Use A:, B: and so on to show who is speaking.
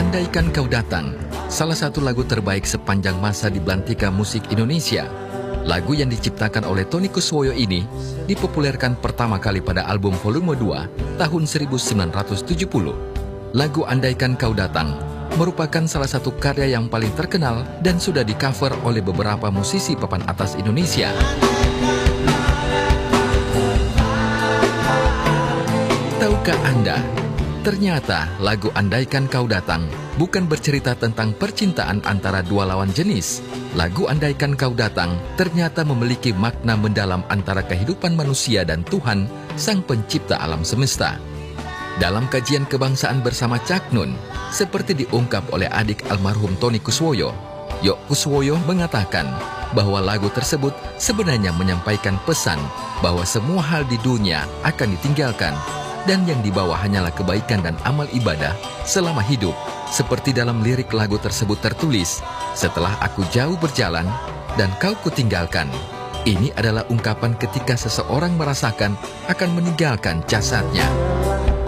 A: Andaikan Kau Datang, salah satu lagu terbaik sepanjang masa di belantika musik Indonesia. Lagu yang diciptakan oleh Tony Kuswoyo ini dipopulerkan pertama kali pada album volume 2 tahun 1970. Lagu Andaikan Kau Datang merupakan salah satu karya yang paling terkenal dan sudah di-cover oleh beberapa musisi papan atas Indonesia. Tahukah Anda, ternyata lagu Andaikan Kau Datang bukan bercerita tentang percintaan antara dua lawan jenis. Lagu Andaikan Kau Datang ternyata memiliki makna mendalam antara kehidupan manusia dan Tuhan, Sang Pencipta alam semesta. Dalam kajian kebangsaan bersama Cak Nun, seperti diungkap oleh adik almarhum Tony Kuswoyo, Yok Kuswoyo mengatakan bahwa lagu tersebut sebenarnya menyampaikan pesan bahwa semua hal di dunia akan ditinggalkan, dan yang dibawa hanyalah kebaikan dan amal ibadah selama hidup. Seperti dalam lirik lagu tersebut tertulis, "Setelah aku jauh berjalan dan kau kutinggalkan." Ini adalah ungkapan ketika seseorang merasakan akan meninggalkan jasadnya.